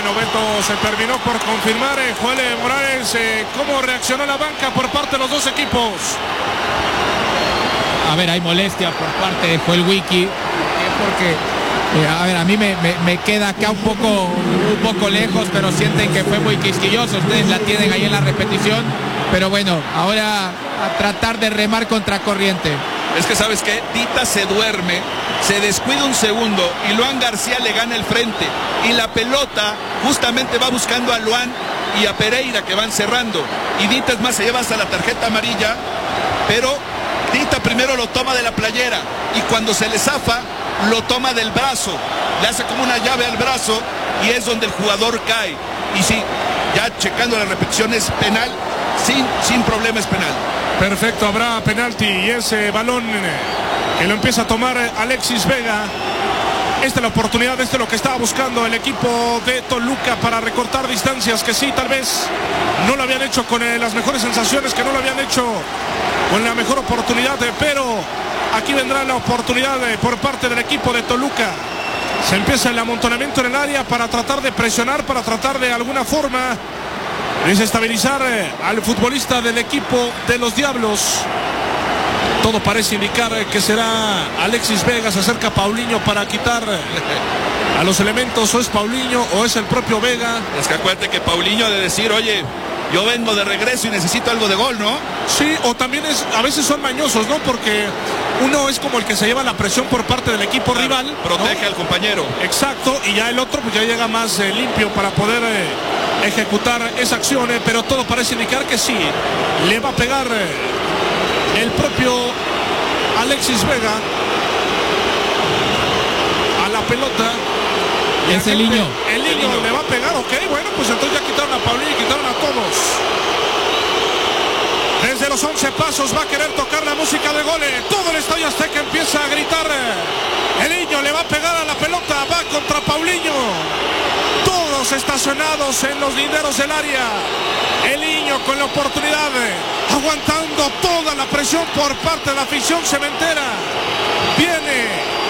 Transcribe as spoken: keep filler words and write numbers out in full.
Bueno, Beto, se terminó por confirmar. eh, Joel Morales, eh, ¿cómo reaccionó la banca por parte de los dos equipos? A ver, hay molestia por parte de Joel Wiki, porque eh, a ver, a mí me, me, me queda acá un poco, un poco lejos, pero sienten que fue muy quisquilloso. Ustedes la tienen ahí en la repetición, pero bueno, ahora a tratar de remar contra corriente. Es que sabes que Dita se duerme, se descuida un segundo y Luan García le gana el frente y la pelota justamente va buscando a Luan y a Pereira, que van cerrando, y Dita es más, se lleva hasta la tarjeta amarilla, pero Dita primero lo toma de la playera y cuando se le zafa lo toma del brazo, le hace como una llave al brazo y es donde el jugador cae. Y sí, ya checando la repetición es penal, sin, sin problema es penal. Perfecto, habrá penalti y ese balón que lo empieza a tomar Alexis Vega. Esta es la oportunidad, este es lo que estaba buscando el equipo de Toluca para recortar distancias que sí, tal vez no lo habían hecho con eh, las mejores sensaciones, que no lo habían hecho con la mejor oportunidad, eh, pero aquí vendrá la oportunidad eh, por parte del equipo de Toluca. Se empieza el amontonamiento en el área para tratar de presionar, para tratar de alguna forma desestabilizar eh, al futbolista del equipo de los Diablos. Todo parece indicar eh, que será Alexis Vega. Se acerca Paulinho para quitar eh, a los elementos, o es Paulinho o es el propio Vega. Es que acuérdate que Paulinho ha de decir, oye, yo vengo de regreso y necesito algo de gol, ¿no? Sí, o también es, a veces son mañosos, ¿no? Porque uno es como el que se lleva la presión por parte del equipo claro, rival, protege ¿no? al compañero. Exacto, y ya el otro pues ya llega más eh, limpio para poder eh, ejecutar esa acción, eh, pero todo parece indicar que sí, le va a pegar eh, el propio Alexis Vega a la pelota. Es el niño. El niño le va a pegar, ok, bueno, pues entonces ya quitaron a Paulinho y quitaron a todos. Desde los once pasos va a querer tocar la música de goles. Todo el estadio Azteca empieza a gritar. El niño le va a pegar a la pelota, va contra Paulinho. Todos estacionados en los linderos del área. El niño con la oportunidad, aguantando toda la presión por parte de la afición cementera. Viene